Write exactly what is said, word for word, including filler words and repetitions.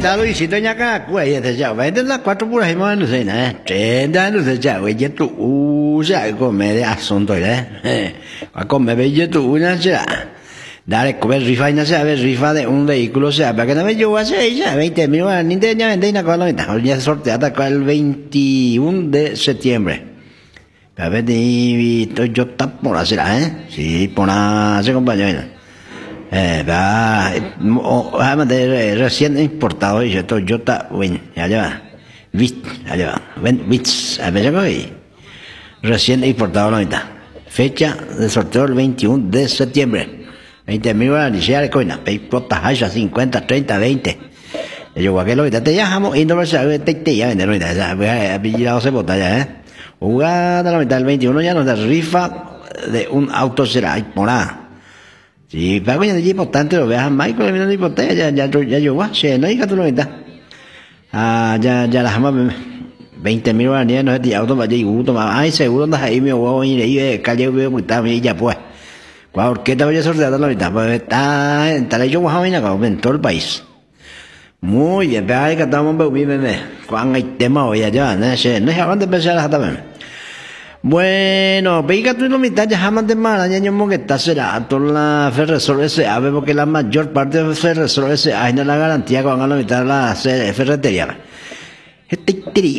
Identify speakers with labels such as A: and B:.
A: invitado Luisito Ñaca, güey, este ya, va a tener las cuatro puras y más, no sé, nada, treinta, no sé, ya, güey, ya tú, uh, ya, come de asunto, ¿eh? Va a comer, ve, ya tú, una, ya. Dale, comer rifa y no se ve rifa de un vehículo, o sea, para que no me yo hace ya, veinte mil, ni de ya vende y no con la venta, ya sorteada acá el veintiuno de septiembre. A ver, y Toyota por hacer, ¿eh? Sí, por hacer, compañero. Eh, va, además de recién importado, y Toyota, bueno, allá va. Vit, allá va. Ven, Vits, a ver, ahí. Recién importado la mitad. Fecha de sorteo el veintiuno de septiembre. veinte mil van a iniciar coina. Peipota, haya cincuenta, treinta, veinte. Yo, guaque lo que te llamo, y no lo sabe, te te ya vender, ya, ya, voy a pillar se bota ya, ¿eh? Jugada la mitad del veintiuno ya nos da rifa de un auto será y por ahí. Si pago ya de importante lo veas a Michael, no importa, ya, ya, ya yo, guau, che, no digas tú lo mitad. Ah, ya, ya las jamás veinte mil guaraníes, no es de auto, vaya y gusto, ay, seguro andas ahí, mi huevo, y le calle, veo, muy tarde, y ya pues. Guau, ¿por qué te voy a sortear la mitad? Pues está, está yo, guau, en todo el país. Muy bien, pero hay que estamos bien, bien, cuando hay tema hoy allá, no sé, no es a dónde empezar hasta también. Bueno, pega tú lo mitad ya jamás de mal, ya yo que está será toda la Ferresol S A, porque la mayor parte de Ferresol S A es la garantía que van a la mitad de la ferretería. Este